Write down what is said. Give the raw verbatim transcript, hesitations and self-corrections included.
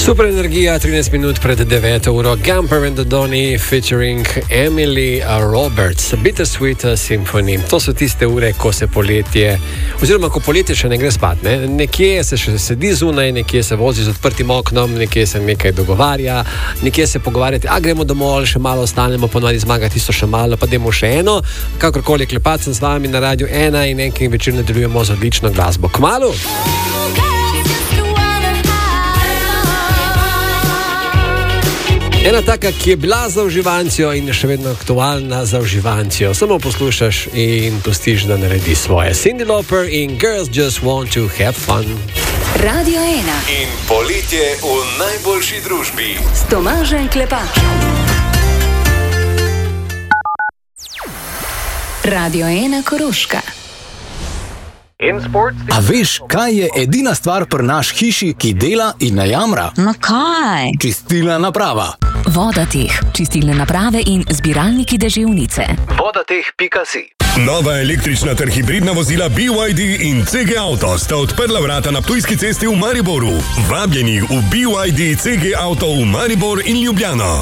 Super energija, trinajst minut pred deveto uro, Gumper and Donny featuring Emily Roberts, Bittersweet Symphony. To so tiste ure, ko se poletje, oziroma ko poletje še ne gre spat, ne? Nekje se še sedi zunaj, nekje se vozi z odprtim oknom, nekje se nekaj dogovarja, nekje se pogovarjate, a gremo domov, še malo ostanemo, ponovadi zmaga tisto še malo, pa dajmo še eno. Kakorkoli, klepat sem z vami na Radiu ena in nekaj večer nadaljujemo z odlično glasbo. Kmalu! Ena taka, ki je bila za uživancijo in je še vedno aktualna za uživancijo. Samo poslušaš in pustiš, da naredi svoje. Cyndi Lauper in Girls Just Want to Have Fun. Radio ena. In poletje v najboljši družbi. S Tomažem Klepačem. Radio ena Koroška. A veš, kaj je edina stvar pri naš hiši, ki dela in ne jamra? No kaj? Čistilna naprava. Vodateh, čistilne naprave in zbiralniki deževnice. vodateh pika si. Nova električna ter hibridna vozila B Y D in C G Auto sta odprla vrata na Ptujski cesti v Mariboru. Vabljeni v B Y D C G Auto v Maribor in Ljubljano.